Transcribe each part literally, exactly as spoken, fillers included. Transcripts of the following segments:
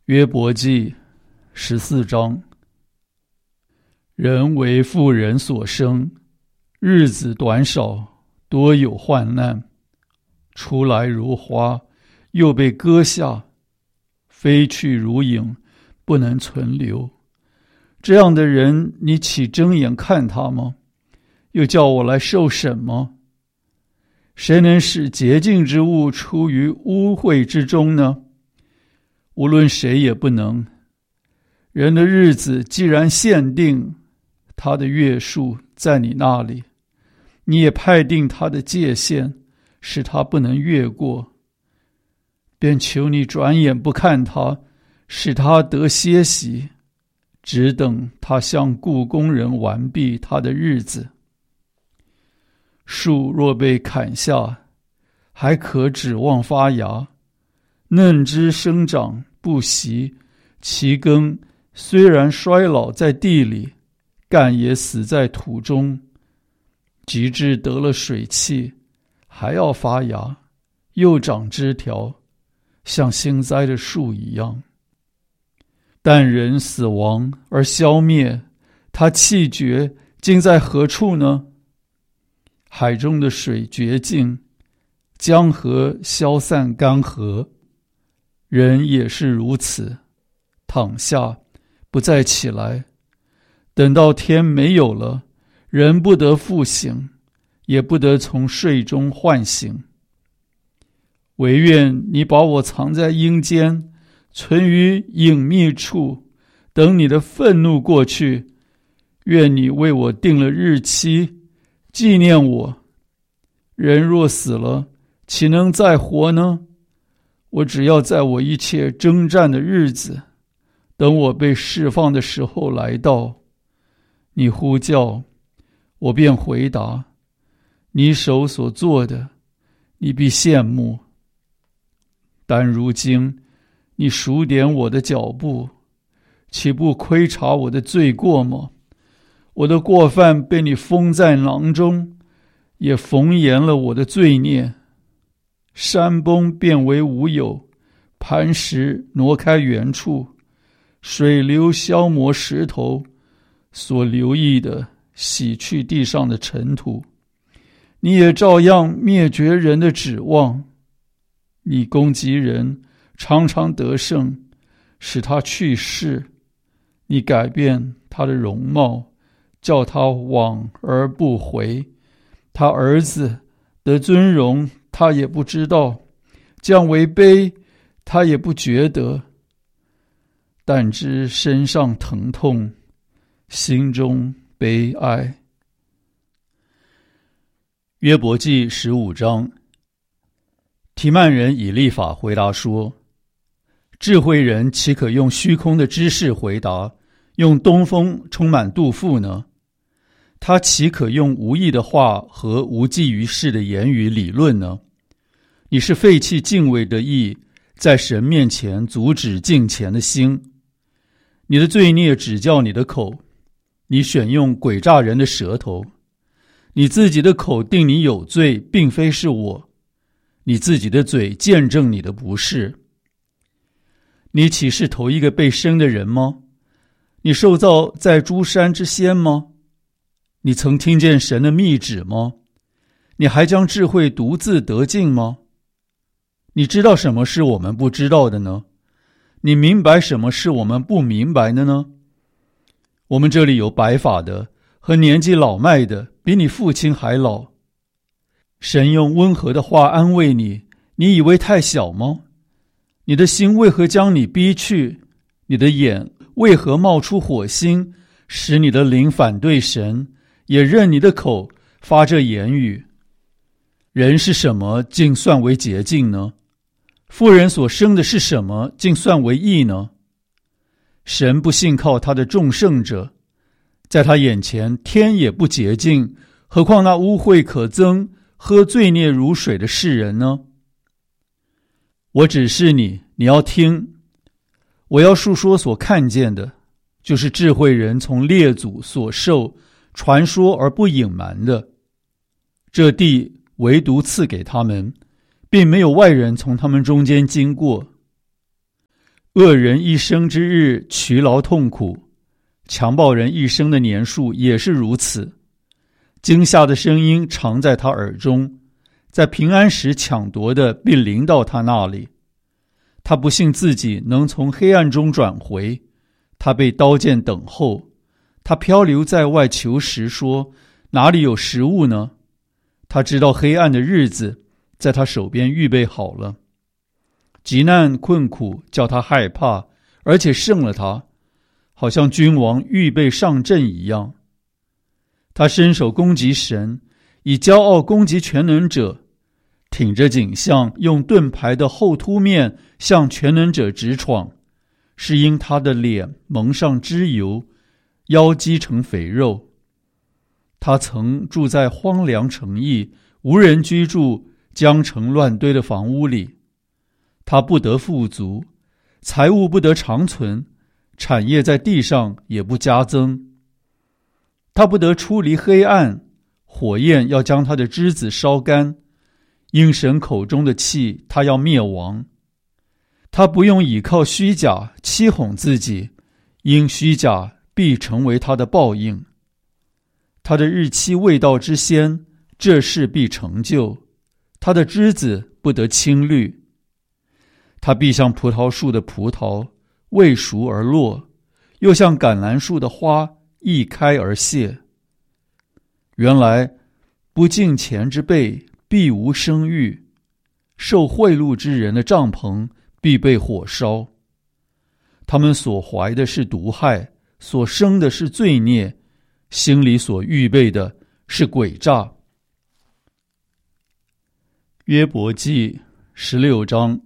约伯记十四章。人为妇人所生，日子短少，多有患难。出来如花，又被割下，飞去如影，不能存留。这样的人，你岂睁眼看他吗？又叫我来受审吗？谁能使洁净之物出于污秽之中呢？无论谁也不能。人的日子既然限定，他的月数在你那里，你也派定他的界限，使他不能越过。便求你转眼不看他，使他得歇息，只等他向雇工人完毕他的日子。树若被砍下，还可指望发芽，嫩枝生长不息，其根虽然衰老在地里，干也死在土中，及至得了水气，还要发芽，又长枝条，像新栽的树一样。但人死亡而消灭，他气绝，今在何处呢？海中的水绝尽，江河消散干涸，人也是如此，躺下不再起来。等到天没有了，人不得复醒，也不得从睡中唤醒。惟愿你把我藏在阴间，存于隐秘处，等你的愤怒过去。愿你为我定了日期，纪念我。人若死了，岂能再活呢？我只要在我一切征战的日子，等我被释放的时候来到。你呼叫，我便回答。你手所做的，你必羡慕。但如今你数点我的脚步，岂不窥察我的罪过吗？我的过犯被你封在囊中，也缝严了我的罪孽。山崩变为无有，磐石挪开原处，水流消磨石头，所留意的洗去地上的尘土。你也照样灭绝人的指望。你攻击人，常常得胜，使他去世。你改变他的容貌，叫他往而不回。他儿子得尊荣，他也不知道；降为卑，他也不觉得。但知身上疼痛，心中悲哀。约伯记十五章。提曼人以利法回答说：智慧人岂可用虚空的知识回答，用东风充满肚腹呢？他岂可用无益的话和无济于事的言语理论呢？你是废弃敬畏的意，在神面前阻止敬虔的心。你的罪孽指教你的口，你选用诡诈人的舌头。你自己的口定你有罪，并非是我。你自己的嘴见证你的不是。你岂是头一个被生的人吗？你受造在诸山之先吗？你曾听见神的密旨吗？你还将智慧独自得尽吗？你知道什么是我们不知道的呢？你明白什么是我们不明白的呢？我们这里有白发的和年纪老迈的，比你父亲还老。神用温和的话安慰你，你以为太小吗？你的心为何将你逼去？你的眼为何冒出火星，使你的灵反对神，也任你的口发这言语？人是什么，竟算为洁净呢？妇人所生的是什么，竟算为义呢？神不信靠他的众圣者，在他眼前天也不洁净，何况那污秽可憎，喝罪孽如水的世人呢？我指示你，你要听。我要述说所看见的，就是智慧人从列祖所受传说而不隐瞒的。这地唯独赐给他们，并没有外人从他们中间经过。 恶人一生之日劬劳痛苦，强暴人一生的年数也是如此。惊吓的声音常在他耳中，在平安时抢夺的必临到他那里。他不信自己能从黑暗中转回，他被刀剑等候，他漂流在外求食，说哪里有食物呢？他知道黑暗的日子在他手边预备好了。急难困苦叫他害怕，而且胜了他，好像君王预备上阵一样。他伸手攻击神，以骄傲攻击全能者，挺着颈项，用盾牌的厚凸面向全能者直闯，是因他的脸蒙上脂油，腰肌成肥肉。他曾住在荒凉城邑，无人居住，江城乱堆的房屋里。他不得富足，财物不得长存，产业在地上也不加增。他不得出离黑暗，火焰要将他的枝子烧干，因神口中的气，他要灭亡。他不用倚靠虚假欺哄自己，因虚假必成为他的报应。他的日期未到之先，这事必成就，他的枝子不得青绿。他必像葡萄树的葡萄，未熟而落，又像橄榄树的花，一开而谢。原来不敬钱之辈必无生育，受贿赂之人的帐篷必被火烧。他们所怀的是毒害，所生的是罪孽，心里所预备的是诡诈。约伯记十六章。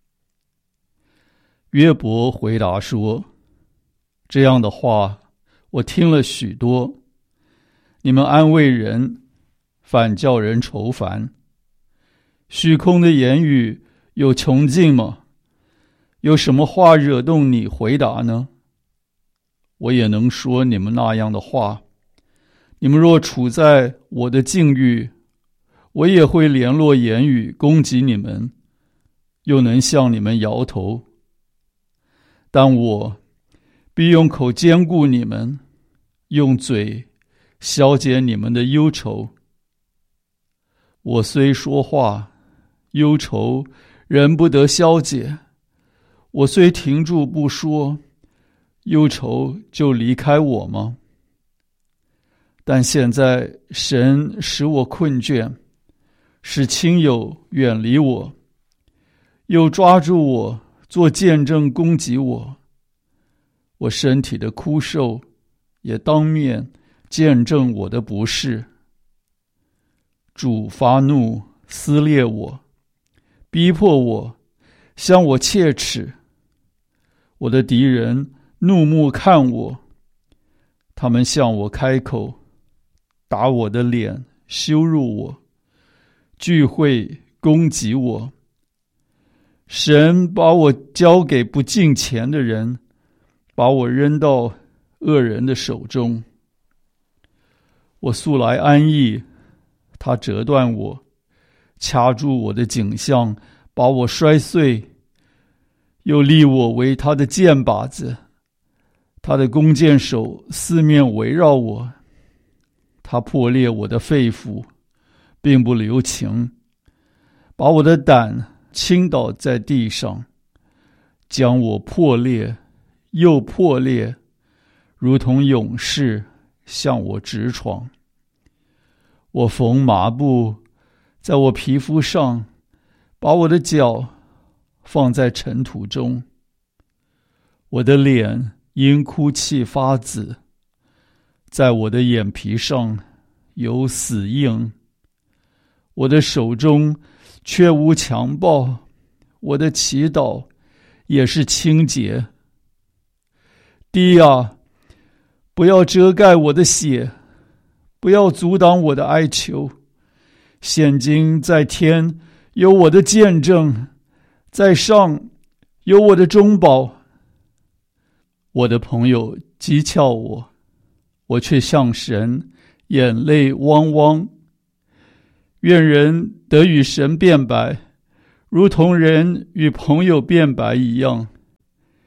约伯回答说，这样的话我听了许多，你们安慰人，反叫人愁烦。虚空的言语有穷尽吗？有什么话惹动你回答呢？我也能说你们那样的话。你们若处在我的境遇，我也会联络言语攻击你们，又能向你们摇头。但我必用口坚固你们，用嘴消解你们的忧愁。我虽说话，忧愁人不得消解；我虽停住不说，忧愁就离开我吗？但现在神使我困倦，使亲友远离我，又抓住我做见证攻击我。我身体的枯瘦也当面见证我的不是。主发怒撕裂我，逼迫我，向我切齿。我的敌人怒目看我，他们向我开口，打我的脸，羞辱我，聚会攻击我。神把我交给不敬虔的人，把我扔到恶人的手中。我素来安逸，他折断我，掐住我的颈项，把我摔碎，又立我为他的箭靶子。他的弓箭手四面围绕我，他破裂我的肺腑，并不留情，把我的胆倾倒在地上，将我破裂又破裂，如同勇士向我直闯。我缝麻布在我皮肤上，把我的脚放在尘土中。我的脸因哭泣发紫，在我的眼皮上有死印。我的手中却无强暴，我的祈祷也是清洁。地啊，不要遮盖我的血，不要阻挡我的哀求。现今在天有我的见证，在上有我的中保。我的朋友讥诮我，我却向神眼泪汪汪。愿人得与神辩白，如同人与朋友辩白一样。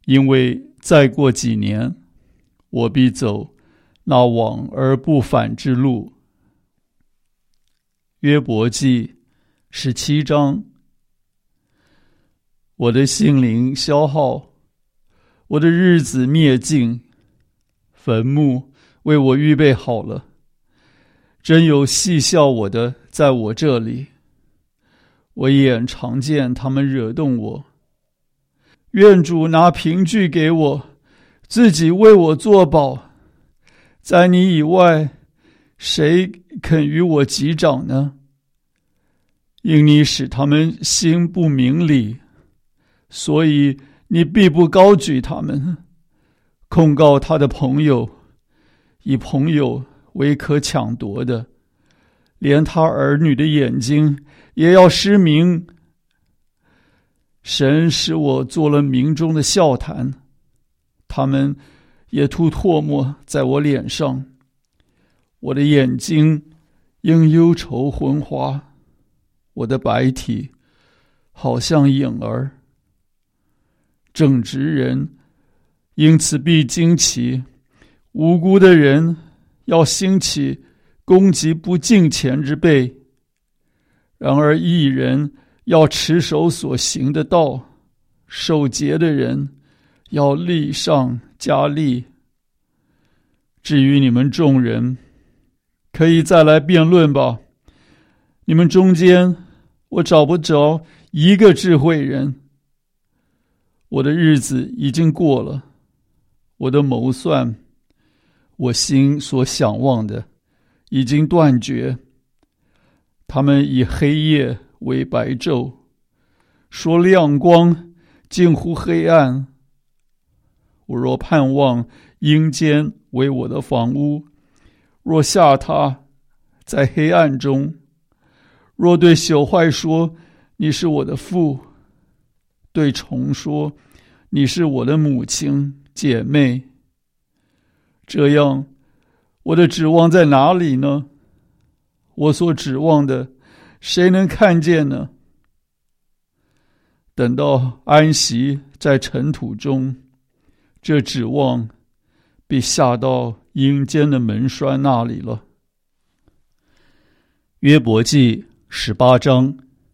因为再过几年，我必走那往而不返之路。约伯记十七章。我的心灵消耗，我的日子灭尽，坟墓为我预备好了，真有戏笑我的在我这里，我眼常见他们惹动我。愿主拿凭据给我，自己为我作保。在你以外，谁肯与我击掌呢？因你使他们心不明理，所以你必不高举他们。控告他的朋友，以朋友为可抢夺的，连他儿女的眼睛也要失明。神使我做了民中的笑谈，他们也吐唾沫在我脸上。我的眼睛因忧愁昏花，我的白体好像影儿。正直人因此必惊奇，无辜的人要兴起攻击不敬虔之辈。然而义人要持守所行的道，守节的人要力上加力。至于你们众人，可以再来辩论吧。你们中间，我找不着一个智慧人。我的日子已经过了，我的谋算，我心所想望的，已经断绝。他们以黑夜为白昼，说亮光近乎黑暗。我若盼望阴间为我的房屋，若下榻在黑暗中，若对朽坏说你是我的父，对虫说你是我的母亲姐妹，这样我的指望在哪里呢？我所指望的谁能看见呢？等到安息在尘土中，这指望必下到阴间的门栓那里了。约伯记十八章。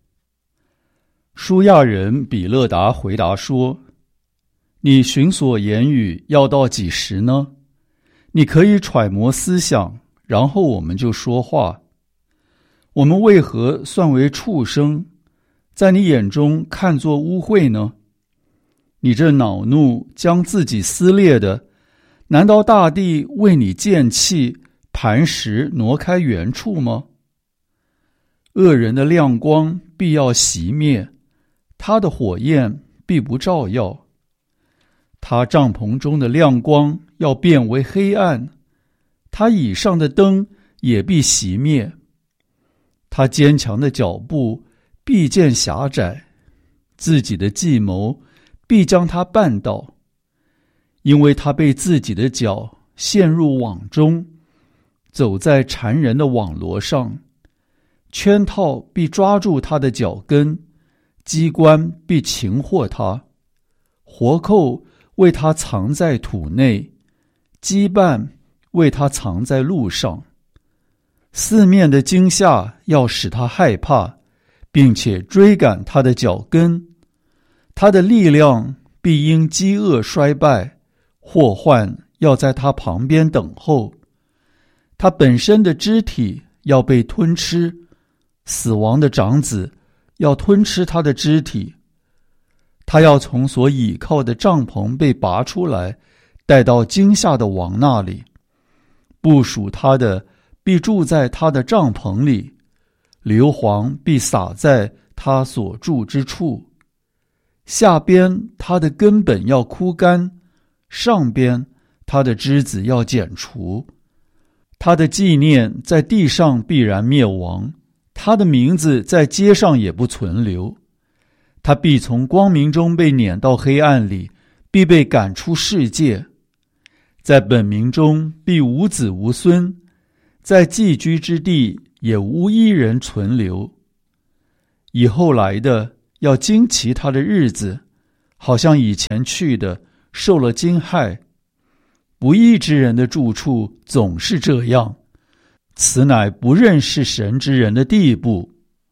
舒亚人比勒达回答说：你寻索言语要到几时呢？你可以揣摩思想，然后我们就说话。我们为何算为畜生，在你眼中看作污秽呢？你这恼怒将自己撕裂的，难道大地为你见弃，磐石挪开原处吗？恶人的亮光必要熄灭，他的火焰必不照耀。他帐篷中的亮光要变为黑暗，他以上的灯也必熄灭。他坚强的脚步必见狭窄，自己的计谋必将他绊倒，因为他被自己的脚陷入网中，走在缠人的网罗上。圈套必抓住他的脚跟，机关必擒获他，活扣为他藏在土内，羁绊为他藏在路上。四面的惊吓要使他害怕，并且追赶他的脚跟。他的力量必因饥饿衰败，祸患要在他旁边等候。他本身的肢体要被吞吃，死亡的长子要吞吃他的肢体。他要从所倚靠的帐篷被拔出来，带到惊吓的王那里。部属他的必住在他的帐篷里，硫磺必洒在他所住之处。下边他的根本要枯干，上边他的枝子要剪除。他的纪念在地上必然灭亡，他的名字在街上也不存留。他必从光明中被撵到黑暗里，必被赶出世界。在本民中必无子无孙，在寄居之地也无一人存留。以后来的要惊奇他的日子，好像以前去的受了惊骇。不义之人的住处总是这样，此乃不认识神之人的地步。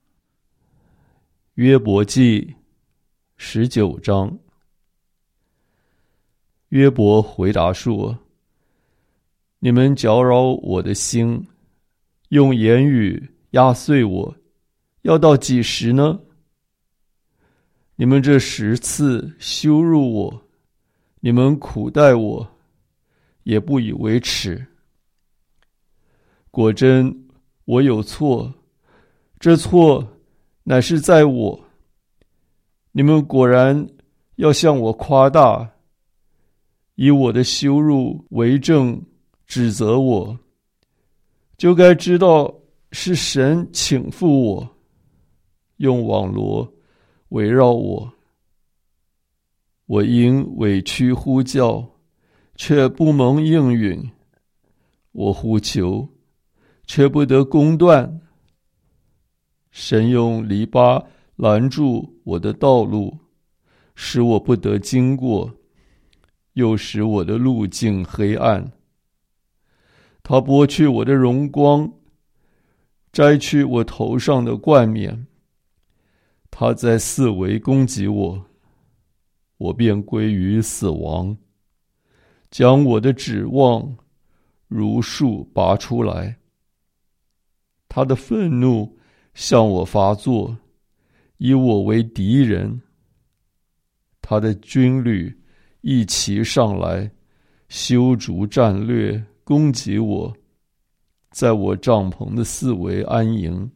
约伯记十九章。约伯回答说：你们搅扰我的心，用言语压碎我，要到几时呢？你们这十次羞辱我，你们苦待我，也不以为耻。果真我有错，这错乃是在我。你们果然要向我夸大，以我的羞辱为证，指责我，就该知道是神倾覆我，用网罗围绕我。我因委屈呼叫，却不蒙应允；我呼求，却不得公断。神用篱笆拦住我的道路，使我不得经过，又使我的路径黑暗。他剥去我的荣光，摘去我头上的冠冕。他在四围攻击我，我便归于死亡，将我的指望如数拔出来。他的愤怒向我发作，以我为敌人。他的军旅一齐上来，修筑战略，攻击我，在我帐篷的四围安营。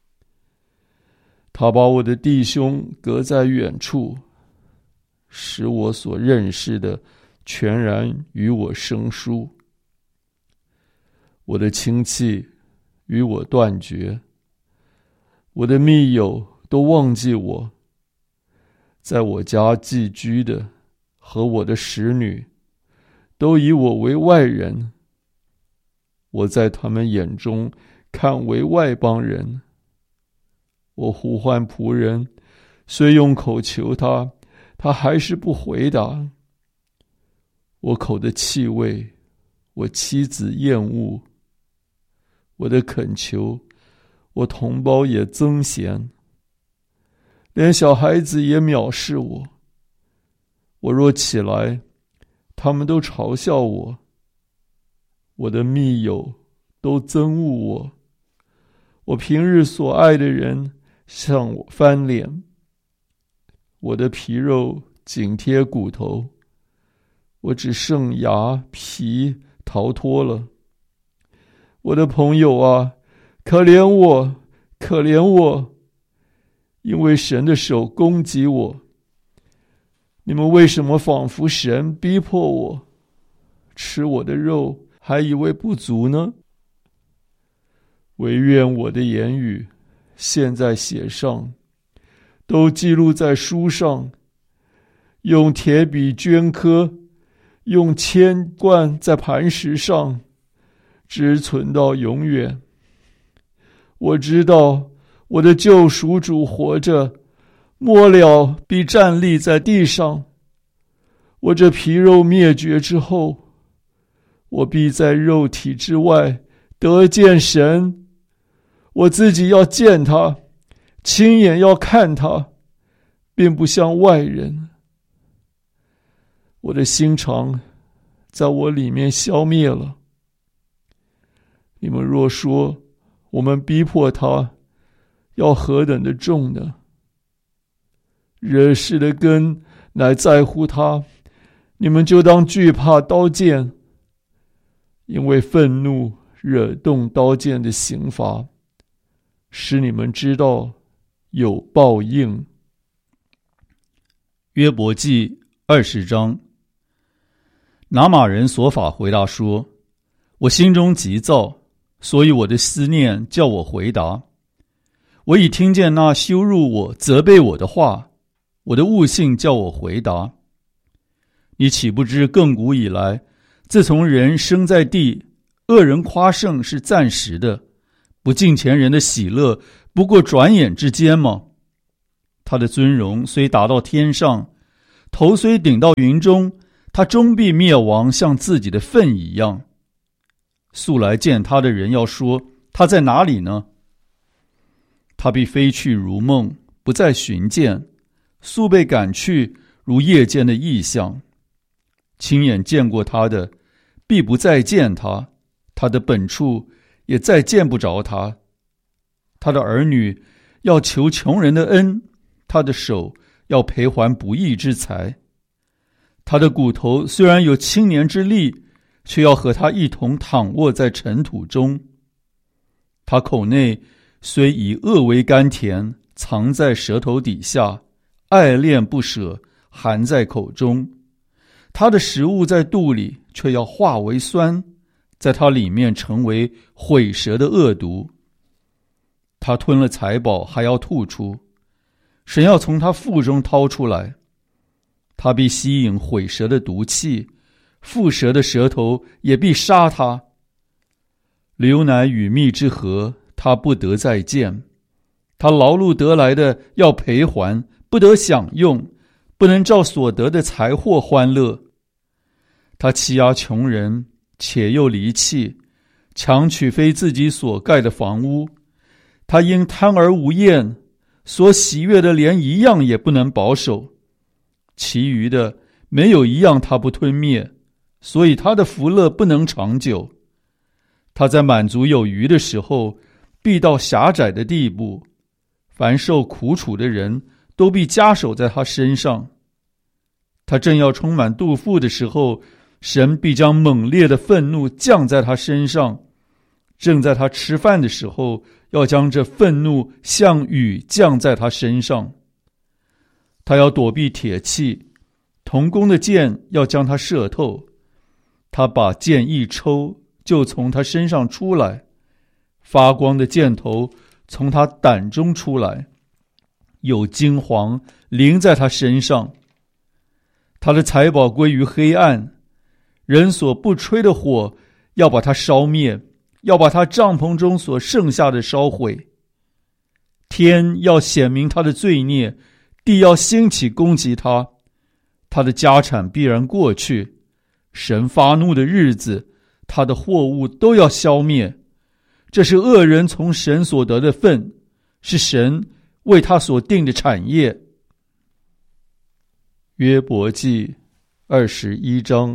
他把我的弟兄隔在远处，使我所认识的全然与我生疏。我的亲戚与我断绝，我的密友都忘记我。在我家寄居的和我的使女都以我为外人，我在他们眼中看为外邦人。我呼唤仆人，虽用口求他，他还是不回答。我口的气味，我妻子厌恶；我的恳求，我同胞也憎嫌。连小孩子也藐视我。我若起来，他们都嘲笑我。我的密友都憎恶我。我平日所爱的人向我翻脸。我的皮肉紧贴骨头，我只剩牙皮逃脱了。我的朋友啊，可怜我，可怜我，因为神的手攻击我。你们为什么仿佛神逼迫我，吃我的肉还以为不足呢？惟愿我的言语现在写上，都记录在书上，用铁笔镌刻，用铅灌在磐石上，直存到永远。我知道我的救赎主活着，末了必站立在地上。我这皮肉灭绝之后，我必在肉体之外得见神。我自己要见他，亲眼要看他，并不像外人。我的心肠在我里面消灭了。你们若说我们逼迫他，要何等的重呢？惹事的根乃在乎他，你们就当惧怕刀剑，因为愤怒惹动刀剑的刑罚，使你们知道有报应。 约伯记二十章。拿玛人所法回答说：我心中急躁，所以我的思念叫我回答。我已听见那羞辱我、责备我的话，我的悟性叫我回答。你岂不知亘古以来，自从人生在地，恶人夸胜是暂时的，不敬虔人的喜乐不过转眼之间吗？他的尊荣虽达到天上，头虽顶到云中， 他终必灭亡，像自己的粪一样。素来见他的人要说，他在哪里呢？他必飞去如梦，不再寻见，速被赶去，如夜间的异象。亲眼见过他的，必不再见他，他的本处也再见不着他。他的儿女要求穷人的恩，他的手要赔还不义之财。他的骨头虽然有青年之力，却要和他一同躺卧在尘土中。他口内虽以恶为甘甜，藏在舌头底下，爱恋不舍，含在口中。他的食物在肚里，却要化为酸，在他里面成为毁舌的恶毒。他吞了财宝，还要吐出，神要从他腹中掏出来。他必吸引毁舌的毒气，腹蛇的舌头也必杀他。流奶与蜜之河，他不得再见。他劳碌得来的要赔还，不得享用，不能照所得的财货欢乐。他欺压穷人，且又离弃，强取非自己所盖的房屋。他因贪而无厌，所喜悦的连一样也不能保守。其余的没有一样他不吞灭，所以他的福乐不能长久。他在满足有余的时候，必到狭窄的地步。凡受苦楚的人，都必加手在他身上。他正要充满肚腹的时候，神必将猛烈的愤怒降在他身上。正在他吃饭的时候，要将这愤怒像雨降在他身上。他要躲避铁器，铜弓的箭要将他射透。他把箭一抽，就从他身上出来，发光的箭头从他胆中出来，有金黄淋在他身上。他的财宝归于黑暗，人所不吹的火要把他烧灭，要把他帐篷中所剩下的烧毁。天要显明他的罪孽，地要兴起攻击他。他的家产必然过去，神发怒的日子，他的货物都要消灭。这是恶人从神所得的份，是神为他所定的产业。约伯记二十一章。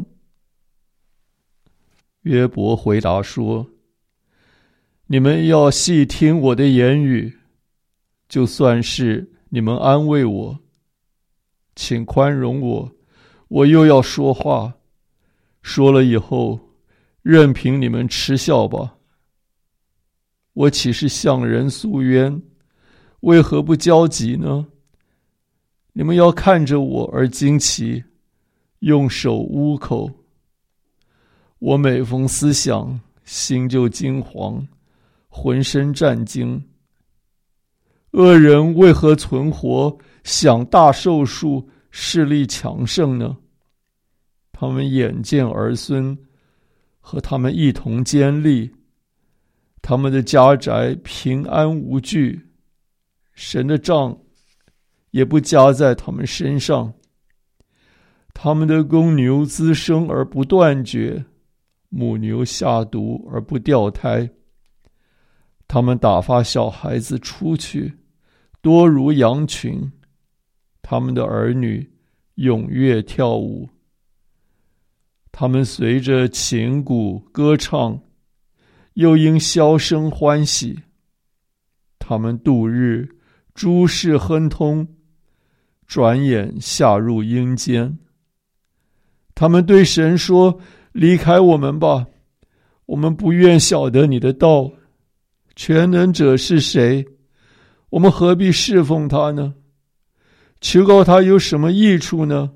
约伯回答说：你们要细听我的言语，就算是你们安慰我，请宽容我，我又要说话，说了以后，任凭你们嗤笑吧。我岂是向人诉冤？为何不焦急呢？你们要看着我而惊奇，用手捂口。我每逢思想，心就惊惶，浑身战惊。恶人为何存活，享大寿数，势力强盛呢？他们眼见儿孙和他们一同坚立，他们的家宅平安无惧，神的杖也不加在他们身上。他们的公牛滋生而不断绝，母牛下犊而不掉胎。他们打发小孩子出去，多如羊群。他们的儿女踊跃跳舞，他们随着琴鼓歌唱，又因箫声欢喜。他们度日诸事亨通，转眼下入阴间。他们对神说：离开我们吧，我们不愿晓得你的道。全能者是谁？我们何必侍奉他呢？求告他有什么益处呢？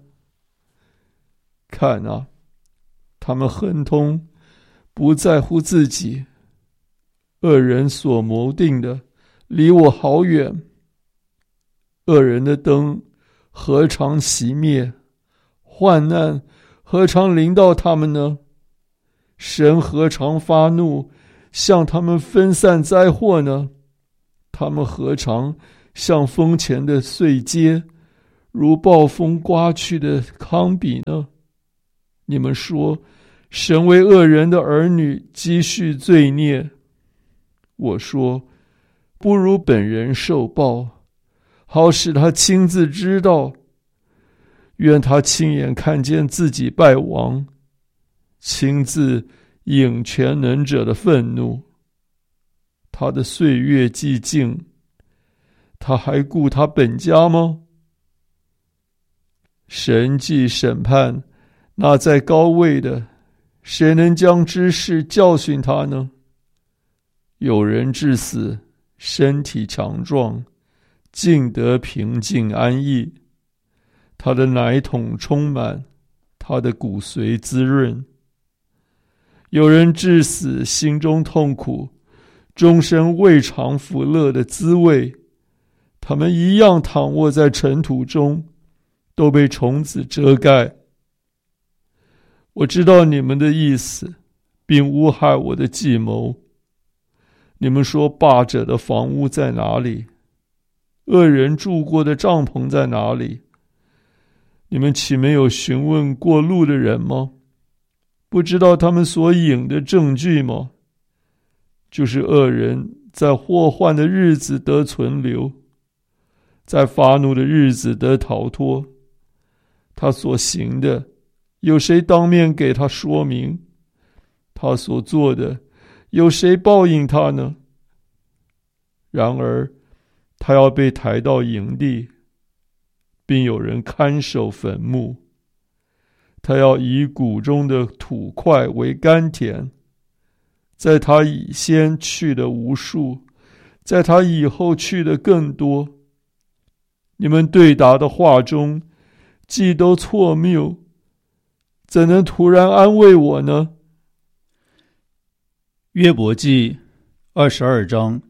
看啊，他们亨通，不在乎自己。恶人所谋定的，离我好远。恶人的灯何尝熄灭？患难何尝临到他们呢？神何尝发怒，向他们分散灾祸呢？他们何尝像风前的碎秸，如暴风刮去的糠秕呢？ 你们说，神为恶人的儿女积蓄罪孽。我说，不如本人受报，好使他亲自知道。愿他亲眼看见自己败亡，亲自引全能者的愤怒。他的岁月既尽，他还顾他本家吗？神既审判那在高位的，谁能将知识教训他呢？有人至死，身体强壮，尽得平静安逸。他的奶桶充满，他的骨髓滋润。有人至死，心中痛苦，终身未尝福乐的滋味。他们一样躺卧在尘土中，都被虫子遮盖。我知道你们的意思，并诬害我的计谋。你们说，霸者的房屋在哪里？恶人住过的帐篷在哪里？你们岂没有询问过路的人吗？不知道他们所引的证据吗？就是恶人在祸患的日子得存留，在发怒的日子得逃脱。他所行的，有谁当面给他说明？他所做的，有谁报应他呢？然而，他要被抬到营地，并有人看守坟墓。他要以谷中的土块为甘甜，在他以先去的无数，在他以后去的更多。你们对答的话中，既都错谬，怎能突然安慰我呢？ 约伯记二十二章。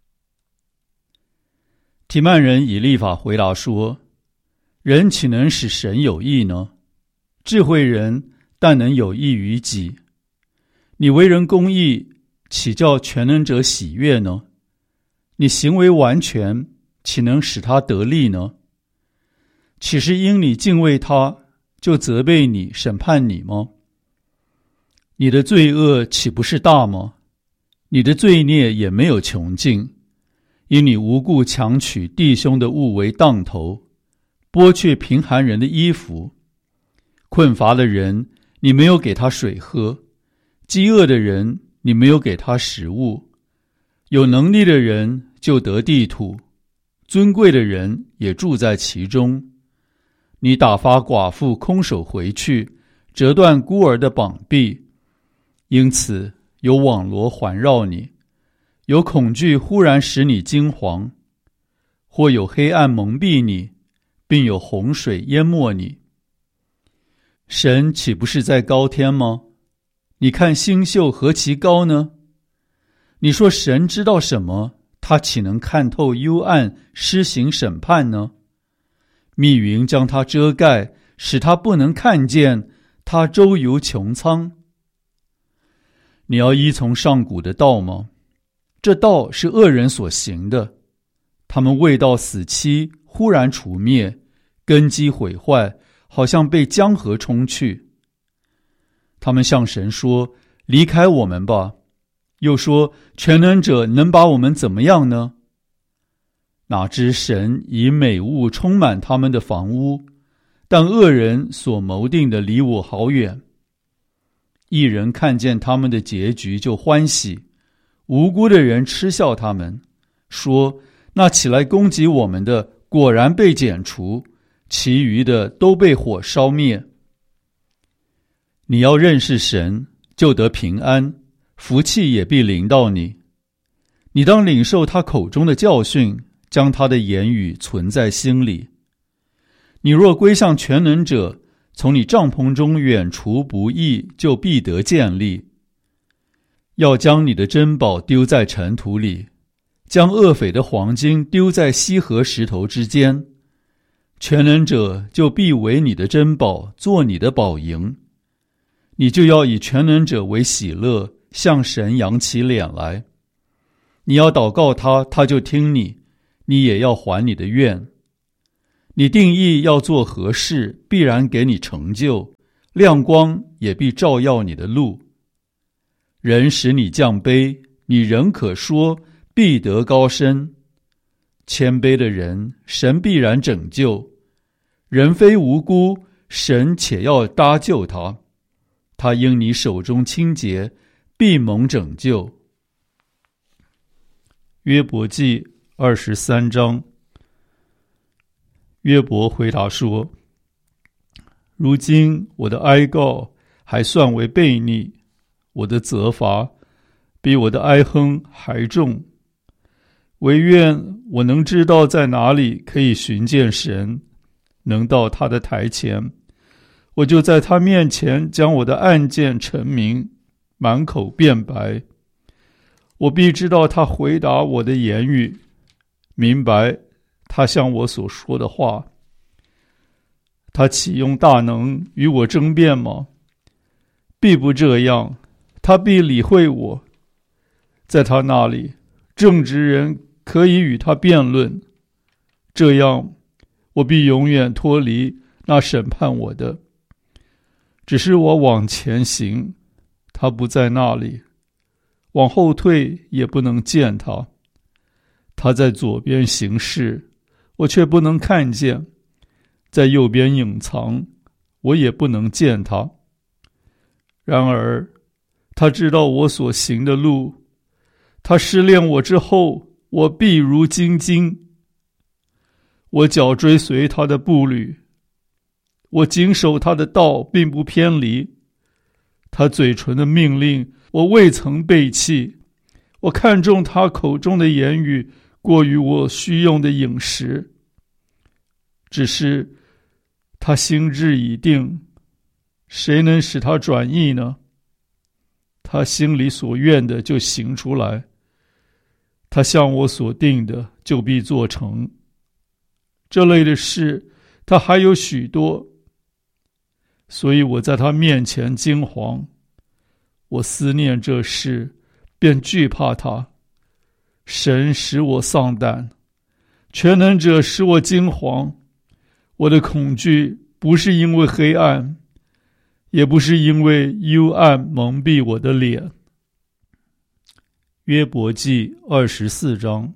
提曼人以利法回答说：人岂能使神有益呢？智慧人但能有益于己。你为人公义，岂叫全能者喜悦呢？你行为完全，岂能使他得利呢？岂是因你敬畏他，就责备你、审判你吗？你的罪恶岂不是大吗？你的罪孽也没有穷尽，因你无故强取弟兄的物为当头，剥去贫寒人的衣服。困乏的人，你没有给他水喝；饥饿的人，你没有给他食物。有能力的人就得地土，尊贵的人也住在其中。你打发寡妇空手回去，折断孤儿的膀臂。因此有网罗环绕你，有恐惧忽然使你惊惶，或有黑暗蒙蔽你，并有洪水淹没你。神岂不是在高天吗？你看星宿何其高呢？你说神知道什么，他岂能看透幽暗，施行审判呢？密云将他遮盖，使他不能看见，他周游穹苍。你要依从上古的道吗？这道是恶人所行的，他们未到死期，忽然除灭，根基毁坏，好像被江河冲去。他们向神说：离开我们吧。又说：全能者能把我们怎么样呢？哪知神以美物充满他们的房屋，但恶人所谋定的离我好远。一人看见他们的结局就欢喜，无辜的人嗤笑他们，说：那起来攻击我们的果然被剪除，其余的都被火烧灭。你要认识神，就得平安，福气也必临到你。你当领受他口中的教训，将他的言语存在心里。你若归向全能者，从你帐篷中远除不义，就必得建立。要将你的珍宝丢在尘土里，将恶匪的黄金丢在溪河石头之间。全能者就必为你的珍宝，做你的宝营。你就要以全能者为喜乐，向神扬起脸来。你要祷告他，他就听你，你也要还你的愿。你定义要做何事，必然给你成就， 亮光也必照耀你的路。人使你降卑，你仍可说必得高升。谦卑的人，神必然拯救。人非无辜，神且要搭救他。他因你手中清洁，必蒙拯救。约伯记二十三章。约伯回答说：如今我的哀告还算为悖逆，我的责罚比我的哀哼还重。惟愿我能知道在哪里可以寻见神，能到他的台前，我就在他面前将我的案件陈明，满口辩白。我必知道他回答我的言语，明白他向我所说的话。他岂用大能与我争辩吗？必不这样，他必理会我。在他那里，正直人可以与他辩论，这样我必永远脱离那审判我的。只是我往前行，他不在那里；往后退，也不能见他。他在左边行事，我却不能看见；在右边隐藏，我也不能见他。然而，他知道我所行的路，他试炼我之后，我必如精金。我脚追随他的步履，我谨守他的道，并不偏离。他嘴唇的命令，我未曾背弃。我看重他口中的言语，过于我需用的饮食。只是他心志已定，谁能使他转意呢？他心里所愿的就行出来，他向我所定的就必做成。这类的事他还有许多，所以我在他面前惊惶。我思念这事，便惧怕他。神使我丧胆，全能者使我惊惶。我的恐惧不是因为黑暗，也不是因为幽暗蒙蔽我的脸。约伯记二十四章。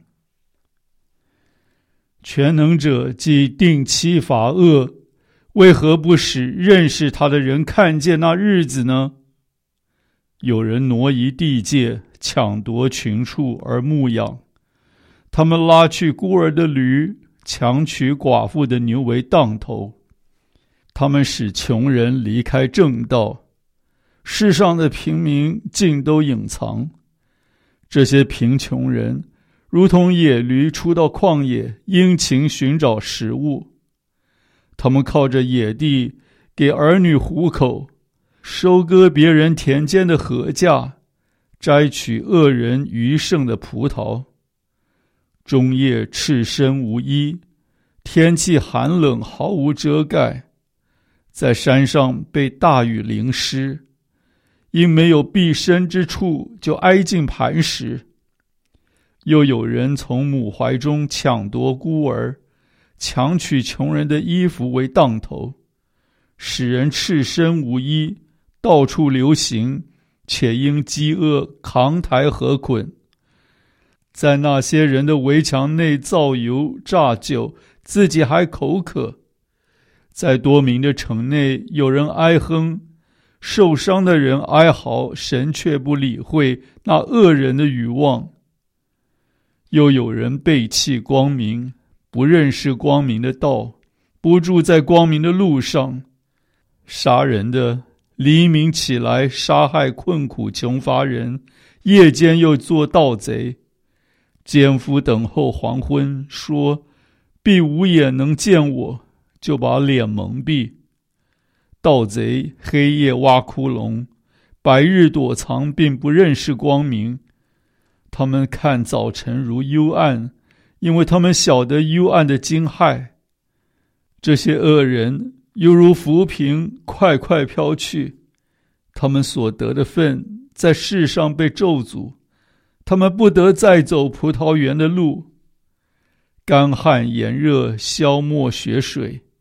全能者既定期罚恶，为何不使认识他的人看见那日子呢？有人挪移地界，抢夺群畜而牧养，他们拉去孤儿的驴，强取寡妇的牛为当头。他们使穷人离开正道，世上的平民尽都隐藏。这些贫穷人如同野驴出到旷野，殷勤寻找食物。他们靠着野地给儿女糊口，收割别人田间的禾稼，摘取恶人余剩的葡萄。终夜赤身无衣，天气寒冷，毫无遮盖。在山上被大雨淋湿，因没有避身之处，就挨近磐石。又有人从母怀中抢夺孤儿，强取穷人的衣服为当头，使人赤身无衣，到处流行，且因饥饿扛抬禾捆。在那些人的围墙内造油榨酒，自己还口渴。在多民的城内，有人哀哼，受伤的人哀嚎，神却不理会那恶人的语望。又有人背弃光明，不认识光明的道，不住在光明的路上。杀人的黎明起来杀害困苦穷乏人，夜间又做盗贼。奸夫等候黄昏，说必无眼能见我，就把脸蒙蔽。盗贼黑夜挖窟窿，白日躲藏，并不认识光明。他们看早晨如幽暗，因为他们晓得幽暗的惊骇。这些恶人犹如浮萍，快快飘去。他们所得的份在世上被咒诅，他们不得再走葡萄园的路。干旱炎热消没雪水，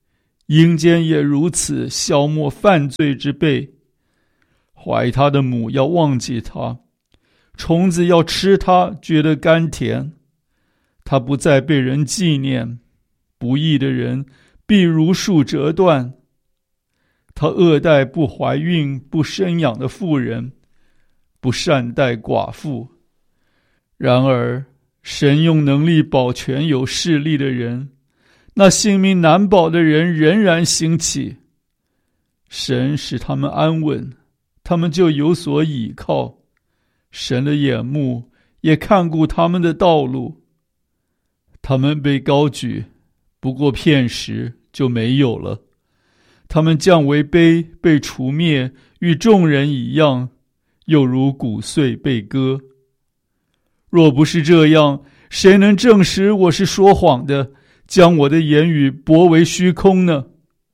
阴间也如此消没犯罪之辈。怀他的母要忘记他，虫子要吃他，觉得甘甜。他不再被人纪念，不义的人必如树折断。他恶待不怀孕不生养的妇人，不善待寡妇。然而神用能力保全有势力的人，那性命难保的人仍然兴起。神使他们安稳，他们就有所倚靠。神的眼目也看顾他们的道路。他们被高举，不过片时就没有了。他们降为卑，被除灭，与众人一样，又如骨碎被割。若不是这样，谁能证实我是说谎的，将我的言语驳为虚空呢？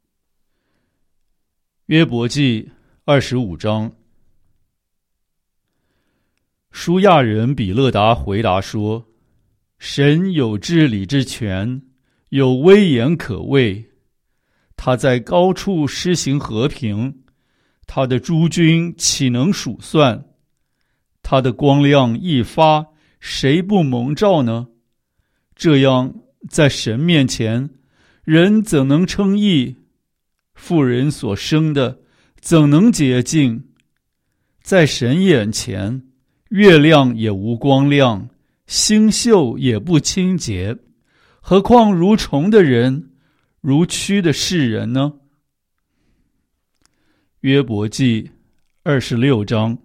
约伯记二十五章。舒亚人比勒达回答说：神有治理之权，有威严可畏。他在高处施行和平，他的诸军岂能数算？他的光亮一发，谁不蒙照呢？这样，在神面前，人怎能称义？妇人所生的怎能洁净？在神眼前，月亮也无光亮，星宿也不清洁，何况如虫的人，如蛆的世人呢？约伯记二十六章。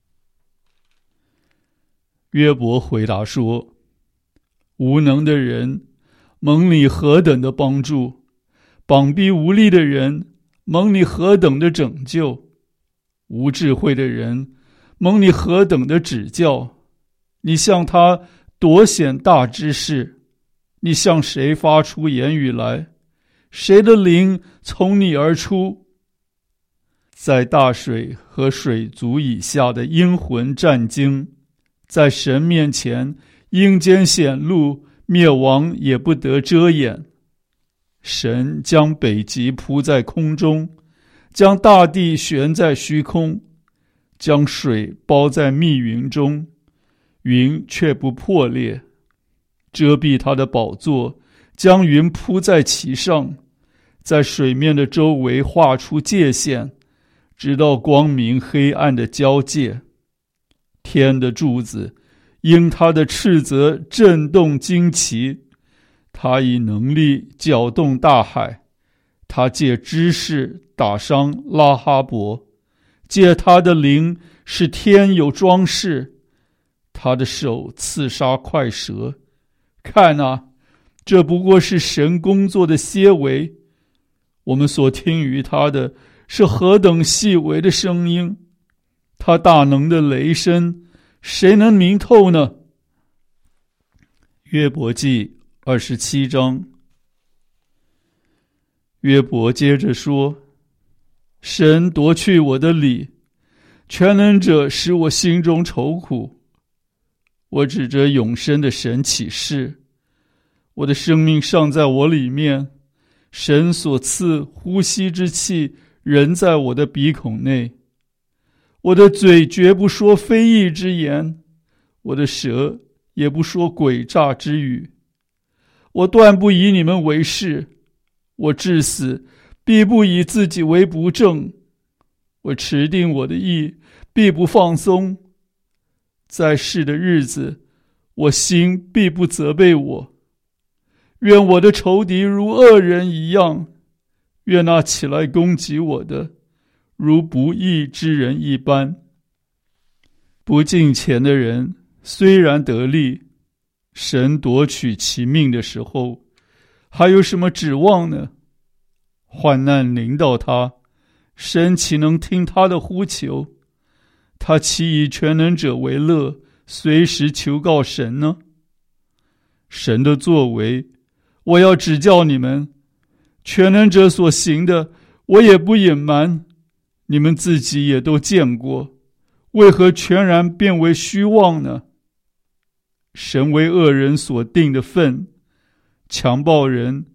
约伯回答说：无能的人，蒙你何等的帮助；膀臂无力的人，蒙你何等的拯救；无智慧的人，蒙你何等的指教。你向他夺显大知识，你向谁发出言语来？谁的灵从你而出？在大水和水族以下的阴魂战惊，在神面前阴间显露，灭亡也不得遮掩。神将北极铺在空中，将大地悬在虚空，将水包在密云中，云却不破裂。遮蔽他的宝座，将云铺在其上，在水面的周围画出界限，直到光明黑暗的交界。天的柱子因他的斥责震动惊奇，他以能力搅动大海，他借知识打伤拉哈伯，借他的灵使天有装饰，他的手刺杀快蛇。看啊，这不过是神工作的些微，我们所听于他的是何等细微的声音，他大能的雷声，谁能明透呢？约伯记二十七章。约伯接着说：神夺去我的理，全能者使我心中愁苦。我指着永生的神起誓，我的生命尚在我里面，神所赐呼吸之气仍在我的鼻孔内。我的嘴绝不说非义之言，我的舌也不说诡诈之语。我断不以你们为是，我至死必不以自己为不正。我持定我的意，必不放松。在世的日子，我心必不责备我。愿我的仇敌如恶人一样，愿那起来攻击我的如不义之人一般。不敬虔的人虽然得利，神夺取其命的时候，还有什么指望呢？患难临到他，神岂能听他的呼求？他岂以全能者为乐，随时求告神呢？神的作为，我要指教你们；全能者所行的，我也不隐瞒。你们自己也都见过，为何全然变为虚妄呢？神为恶人所定的分，强暴人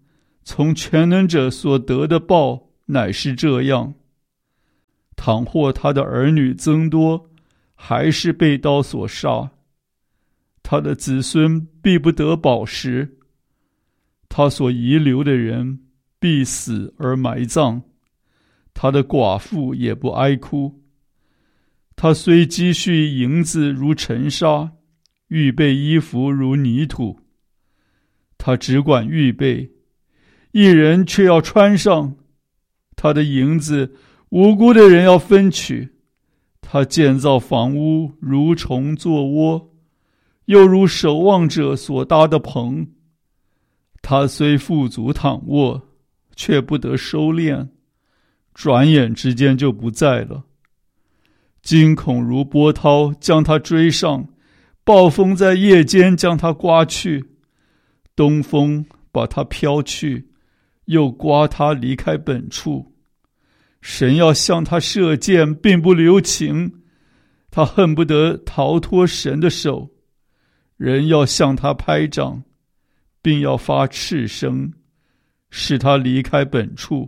从全能者所得的报乃是这样：倘或他的儿女增多，还是被刀所杀，他的子孙必不得饱食，他所遗留的人必死而埋葬，他的寡妇也不哀哭。他虽积蓄银子如尘沙，预备衣服如泥土，他只管预备，一人却要穿上。他的银子无辜的人要分取，他建造房屋如虫作窝，又如守望者所搭的棚。他虽富足躺卧，却不得收敛，转眼之间就不在了。惊恐如波涛将他追上，暴风在夜间将他刮去，东风把他飘去，又刮他离开本处。神要向他射箭，并不留情，他恨不得逃脱神的手。人要向他拍掌，并要发斥声，使他离开本处。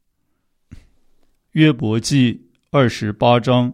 约伯记二十八章。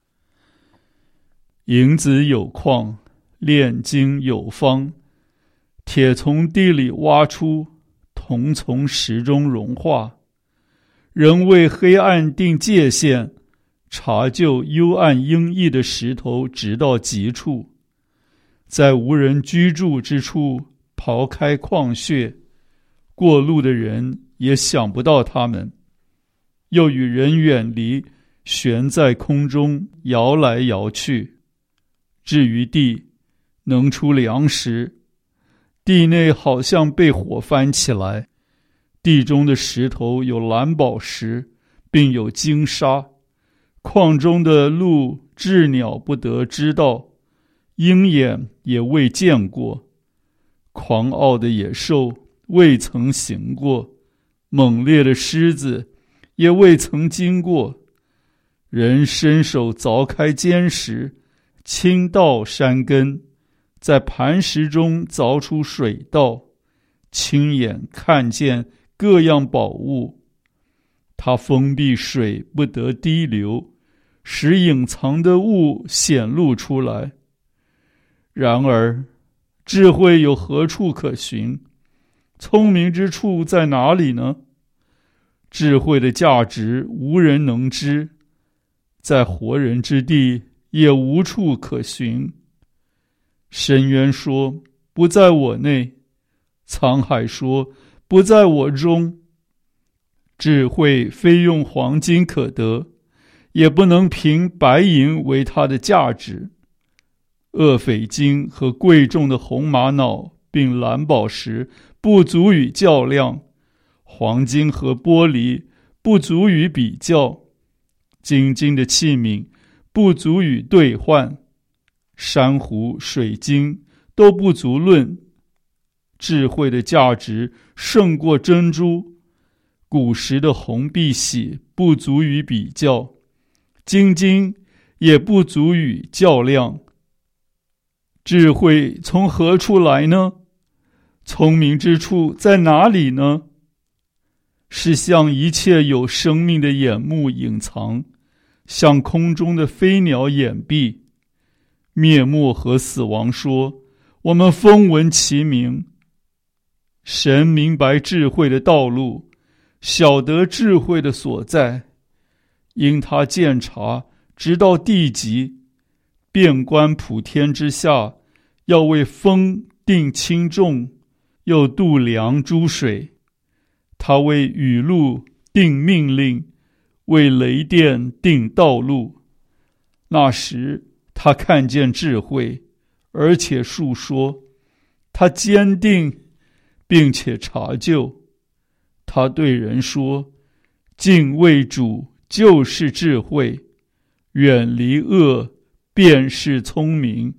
银子有矿，炼金有方，铁从地里挖出，铜从石中融化。人为黑暗定界限，查究幽暗阴翳的石头，直到极处。在无人居住之处刨开矿穴，过路的人也想不到他们。又与人远离，悬在空中，摇来摇去。至于地，能出粮食，地内好像被火翻起来。地中的石头有蓝宝石，并有金沙。矿中的鹿鸷鸟不得知道，鹰眼也未见过。狂傲的野兽未曾行过，猛烈的狮子也未曾经过。人伸手凿开坚石，倾倒山根，在磐石中凿出水道，亲眼看见各样宝物。他封闭水不得滴流，使隐藏的物显露出来。然而智慧有何处可寻？聪明之处在哪里呢？智慧的价值无人能知，在活人之地也无处可寻。深渊说，不在我内；沧海说，不在我中。智慧非用黄金可得，也不能凭白银为它的价值。厄斐金和贵重的红玛瑙并蓝宝石不足与较量，黄金和玻璃不足与比较，精金的器皿不足与兑换，珊瑚、水晶都不足论。智慧的价值胜过珍珠，古时的红碧玺不足与比较，精金也不足与较量。智慧从何处来呢？聪明之处在哪里呢？是向一切有生命的眼目隐藏，向空中的飞鸟掩蔽。灭没和死亡说，我们风闻其名。神明白智慧的道路，晓得智慧的所在，因他鉴察直到地极，遍观普天之下，要为风定轻重，又度量诸水。他为雨露定命令，为雷电定道路。那时他看见智慧，而且述说，他坚定并且查究。他对人说，敬畏主就是智慧，远离恶便是聪明。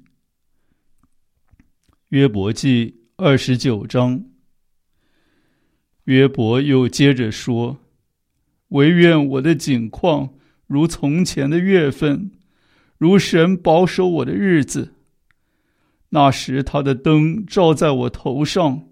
约伯记二十九章。约伯又接着说，惟愿我的景况如从前的月份，如神保守我的日子。那时他的灯照在我头上，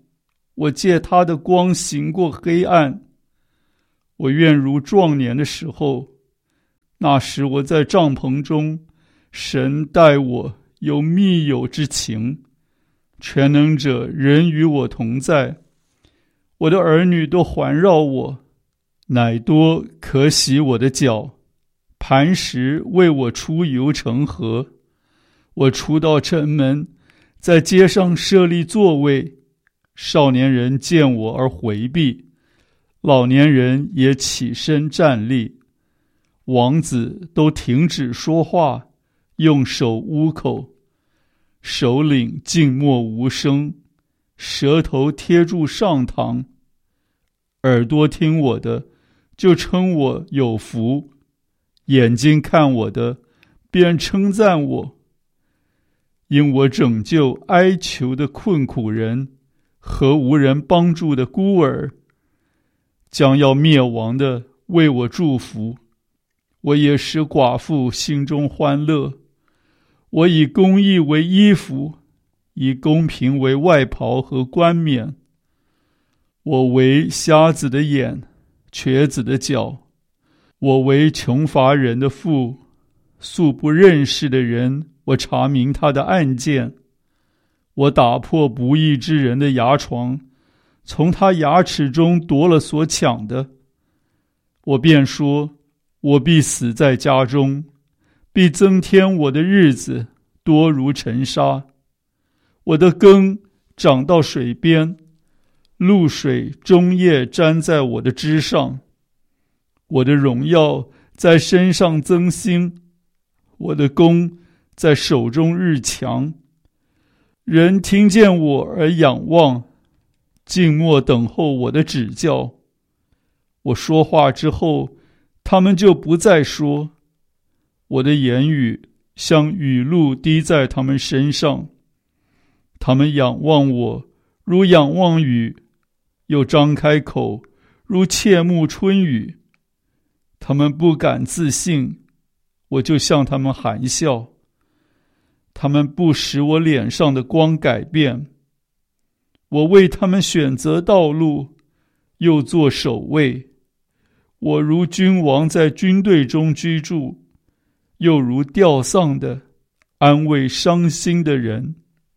我借他的光行过黑暗。我愿如壮年的时候，那时我在帐篷中，神待我有密友之情，全能者人与我同在，我的儿女都环绕我，乃多可洗我的脚，磐石为我出油成河。我出到城门，在街上设立座位，少年人见我而回避，老年人也起身站立，王子都停止说话，用手捂口，首领静默无声，舌头贴住上膛。耳朵听我的，就称我有福；眼睛看我的，便称赞我。因我拯救哀求的困苦人和无人帮助的孤儿，将要灭亡的为我祝福。我也使寡妇心中欢乐。我以公义为衣服，以公平为外袍和冠冕。我为瞎子的眼，瘸子的脚。我为穷乏人的父，素不认识的人，我查明他的案件。我打破不义之人的牙床，从他牙齿中夺了所抢的。我便说，我必死在家中，必增添我的日子多如尘沙。我的根长到水边，露水终夜沾在我的枝上。我的荣耀在身上增新，我的弓在手中日强。人听见我而仰望，静默等候我的指教。我说话之后，他们就不再说。我的言语像雨露滴在他们身上。他们仰望我，如仰望雨，又张开口，如切慕春雨。他们不敢自信，我就向他们含笑。他们不使我脸上的光改变。我为他们选择道路，又做守卫。我如君王在军队中居住，又如吊丧的安慰伤心的人。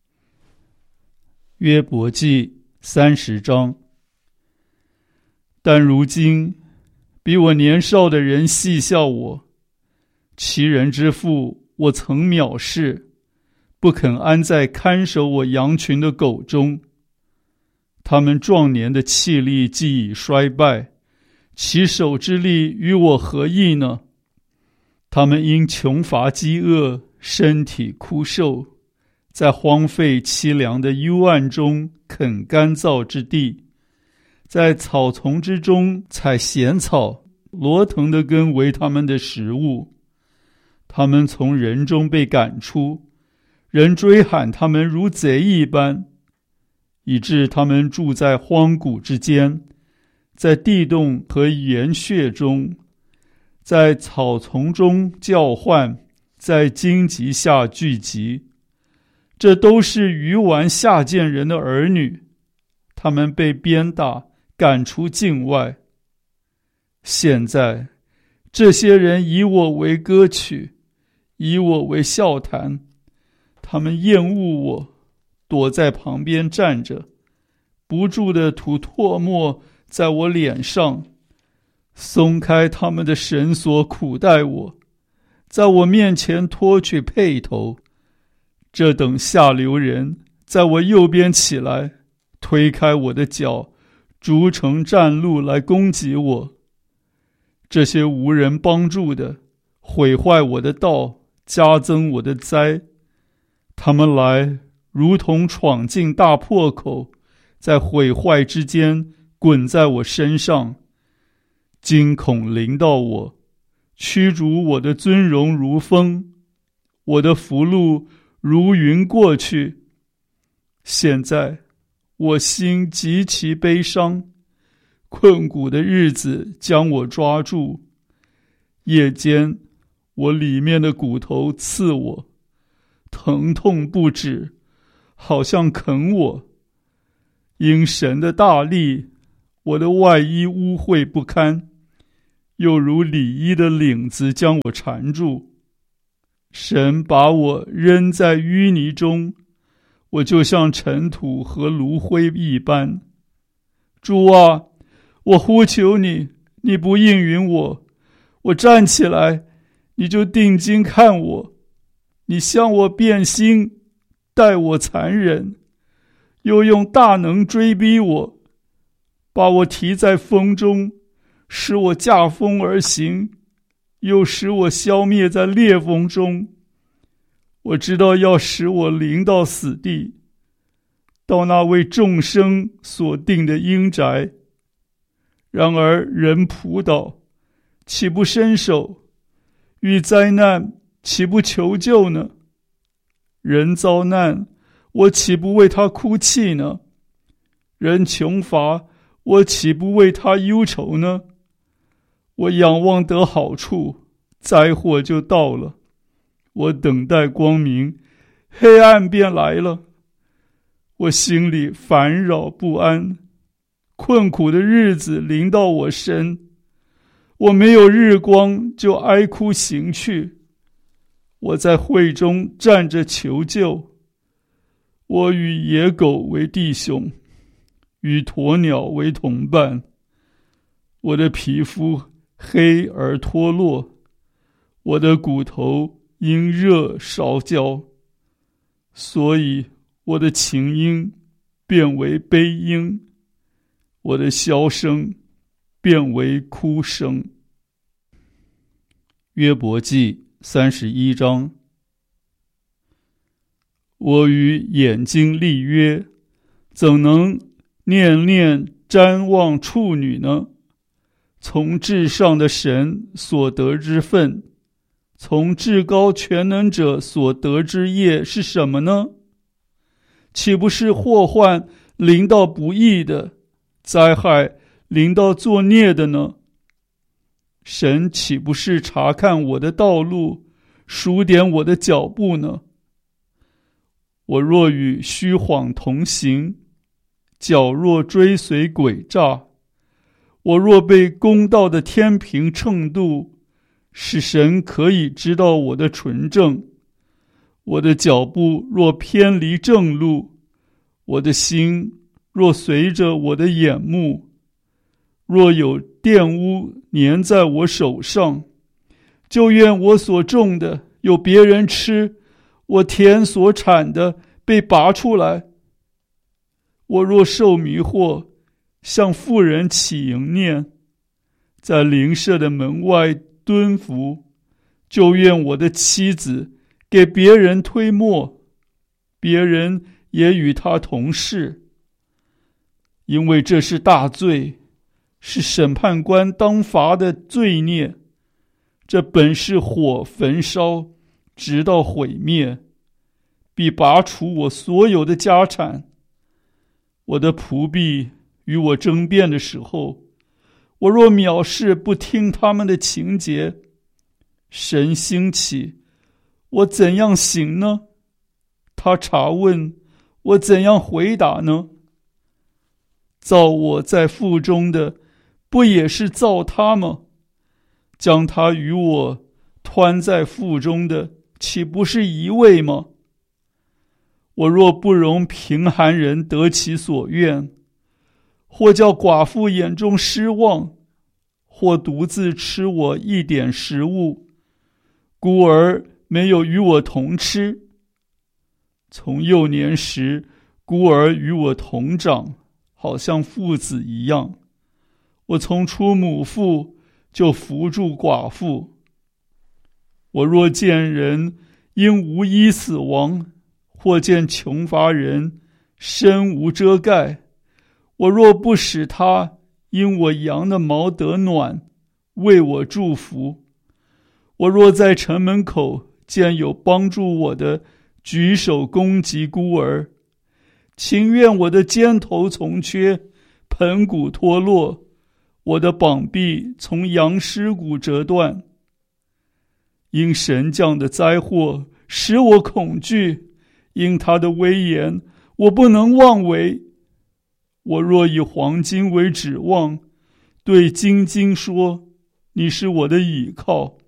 约伯记三十章。但如今比我年少的人戏笑我，其人之父我曾藐视，不肯安在看守我羊群的狗中。他们壮年的气力既已衰败，其手之力与我何异呢？他们因穷乏饥饿，身体枯瘦，在荒废凄凉的幽暗中啃干燥之地，在草丛之中采咸草，罗藤的根为他们的食物。他们从人中被赶出，人追喊他们如贼一般，以致他们住在荒谷之间，在地洞和岩穴中，在草丛中叫唤，在荆棘下聚集。这都是愚顽下贱人的儿女，他们被鞭打，赶出境外。现在这些人以我为歌曲，以我为笑谈。他们厌恶我，躲在旁边站着，不住地吐唾沫在我脸上，松开他们的绳索苦待我，在我面前脱去辔头。这等下流人在我右边起来，推开我的脚，筑成战路来攻击我。这些无人帮助的，毁坏我的道，加增我的灾。他们来如同闯进大破口，在毁坏之间滚在我身上。惊恐临到我，驱逐我的尊荣如风，我的福禄如云过去。现在我心极其悲伤，困苦的日子将我抓住。夜间我里面的骨头刺我，疼痛不止，好像啃我。 因神的大力，我的外衣污秽不堪，又如里衣的领子将我缠住。神把我扔在淤泥中，我就像尘土和炉灰一般。主啊，我呼求你，你不应允我。我站起来，你就定睛看我。你向我变心，待我残忍，又用大能追逼我，把我提在风中，使我驾风而行，又使我消灭在烈风中。我知道要使我临到死地，到那为众生所定的阴宅。然而人仆倒，岂不伸手？遇灾难，岂不求救呢？人遭难，我岂不为他哭泣呢？人穷乏，我岂不为他忧愁呢？我仰望得好处，灾祸就到了。我等待光明，黑暗便来了。我心里烦扰不安，困苦的日子临到我身。我没有日光，就哀哭行去。我在会中站着求救。我与野狗为弟兄，与鸵鸟为同伴。我的皮肤黑而脱落，我的骨头因热烧焦，所以我的琴音变为悲音，我的箫声变为哭声。约伯记三十一章。我与眼睛立约，怎能念念瞻望处女呢？从至上的神所得之分，从至高全能者所得之业是什么呢？岂不是祸患临到不义的，灾害临到作孽的呢？神岂不是查看我的道路，数点我的脚步呢？我若与虚谎同行，脚若追随诡诈，我若被公道的天平秤度，使神可以知道我的纯正。我的脚步若偏离正路，我的心若随着我的眼目，若有玷污粘在我手上，就愿我所种的有别人吃，我田所产的被拔出来。我若受迷惑，向妇人起淫念，在邻舍的门外蹲伏，就愿我的妻子给别人推磨，别人也与他同事。因为这是大罪，是审判官当罚的罪孽。这本是火焚烧，直到毁灭，必拔除我所有的家产。我的仆婢与我争辩的时候，我若藐视不听他们的情节，神兴起，我怎样行呢？他查问，我怎样回答呢？造我在腹中的，不也是造他吗？将他与我湍在腹中的，岂不是一位吗？我若不容贫寒人得其所愿，或叫寡妇眼中失望，或独自吃我一点食物，孤儿没有与我同吃。从幼年时，孤儿与我同长，好像父子一样。我从出母腹，就扶助寡妇。我若见人因无衣死亡，或见穷乏人身无遮盖，我若不使他因我羊的毛得暖，为我祝福，我若在城门口见有帮助我的举手攻击孤儿，情愿我的肩头从缺，盆骨脱落，我的膀臂从羊尸骨折断。因神降的灾祸使我恐惧，因他的威严我不能妄为。 我若以黄金为指望，对金金说，你是我的倚靠，